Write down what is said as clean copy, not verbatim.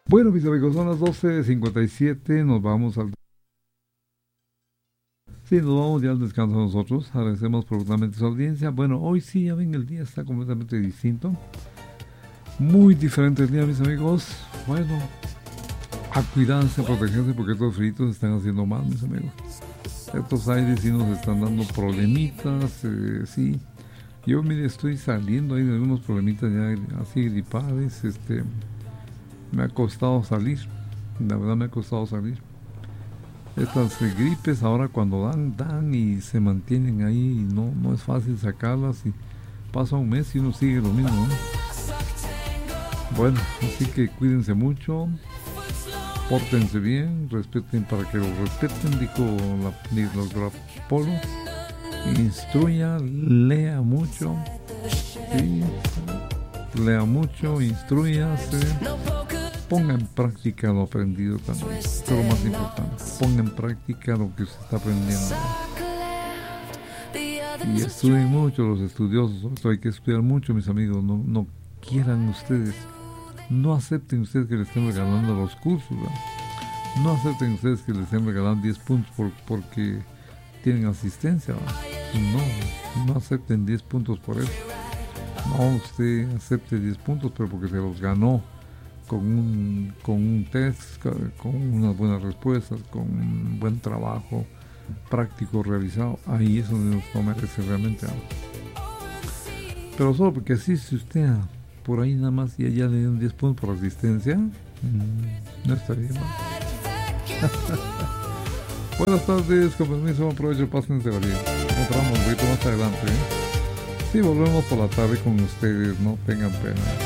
Bueno, mis amigos, son las 12:57. Nos vamos al... Sí, nos vamos ya al descanso nosotros. Agradecemos profundamente su audiencia. Bueno, hoy sí, ya ven, el día está completamente distinto. Muy diferente el día, mis amigos. Bueno, a cuidarse, a protegerse, porque estos fritos están haciendo mal, mis amigos. Estos aires sí nos están dando problemitas, sí. Yo, mire, estoy saliendo ahí de algunos problemitas ya así gripales, me ha costado salir, la verdad me ha costado salir. Estas gripes ahora cuando dan y se mantienen ahí, y no es fácil sacarlas y pasa un mes y uno sigue lo mismo, ¿no? Bueno, así que cuídense mucho, pórtense bien, respeten para que lo respeten, dijo la doctora Polo. Instruya, lea mucho, sí, lea mucho, instruyase, ponga en práctica lo aprendido también, es lo más importante, ponga en práctica lo que usted está aprendiendo. Y estudien mucho los estudiosos, sobre todo hay que estudiar mucho, mis amigos, no quieran ustedes, no acepten ustedes que les estén regalando los cursos, ¿verdad? No acepten ustedes que les estén regalando 10 puntos porque tienen asistencia, ¿verdad? No acepten 10 puntos por eso. No, usted acepte 10 puntos, pero porque se los ganó con un test, con unas buenas respuestas, con un buen trabajo práctico realizado. Ahí es donde no merece realmente algo. Pero solo porque asiste usted por ahí nada más y allá le dieron 10 puntos por asistencia, no estaría mal. Buenas tardes, con permiso, aprovecho, pásense la bien. Encontramos un poquito más adelante, ¿eh? Sí, volvemos por la tarde con ustedes, no tengan pena.